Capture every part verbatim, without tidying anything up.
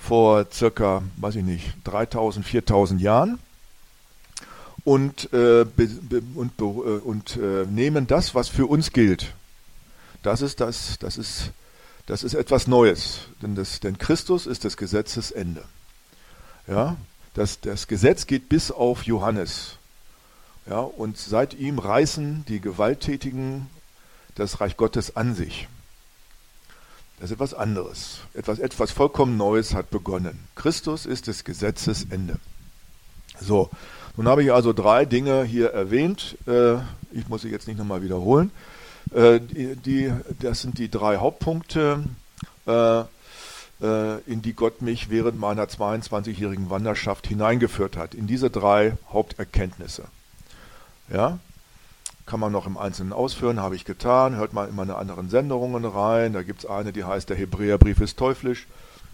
vor circa, weiß ich nicht, dreitausend, viertausend Jahren und, äh, be, be, und, be, äh, und äh, nehmen das, was für uns gilt. Das ist das, das ist, das ist etwas Neues, denn, das, denn Christus ist des Gesetzes Ende. Ja? Das, das Gesetz geht bis auf Johannes. Ja? Und seit ihm reißen die Gewalttätigen das Reich Gottes an sich. Das ist etwas anderes. Etwas, etwas vollkommen Neues hat begonnen. Christus ist des Gesetzes Ende. So, nun habe ich also drei Dinge hier erwähnt. Äh, ich muss sie jetzt nicht nochmal wiederholen. Äh, die, die, das sind die drei Hauptpunkte, äh, äh, in die Gott mich während meiner zweiundzwanzigjährigen Wanderschaft hineingeführt hat. In diese drei Haupterkenntnisse. Ja? Kann man noch im Einzelnen ausführen, habe ich getan. Hört mal in meine anderen Sendungen rein. Da gibt es eine, die heißt Der Hebräerbrief ist teuflisch.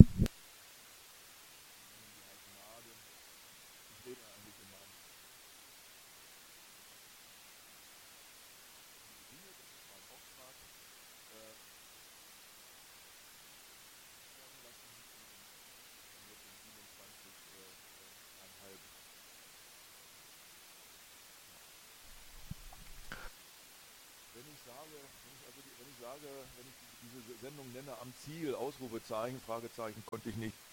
Wenn ich sage, wenn ich, also die, wenn ich sage, wenn ich diese Sendung nenne am Ziel, Ausrufezeichen, Fragezeichen, konnte ich nicht